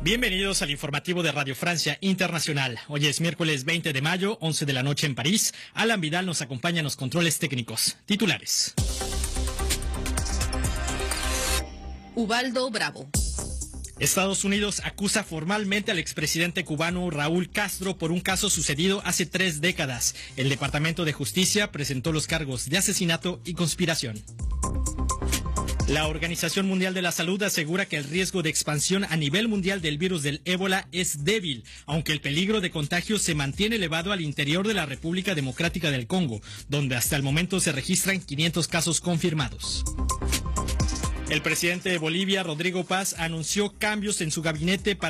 Bienvenidos al informativo de Radio Francia Internacional. Hoy es miércoles 20 de mayo, 11 de la noche en París. Alan Vidal nos acompaña en los controles técnicos. Titulares. Ubaldo Bravo. Estados Unidos acusa formalmente al expresidente cubano Raúl Castro por un caso sucedido hace 3 décadas. El Departamento de Justicia presentó los cargos de asesinato y conspiración. La Organización Mundial de la Salud asegura que el riesgo de expansión a nivel mundial del virus del ébola es débil, aunque el peligro de contagio se mantiene elevado al interior de la República Democrática del Congo, donde hasta el momento se registran 500 casos confirmados. El presidente de Bolivia, Rodrigo Paz, anunció cambios en su gabinete para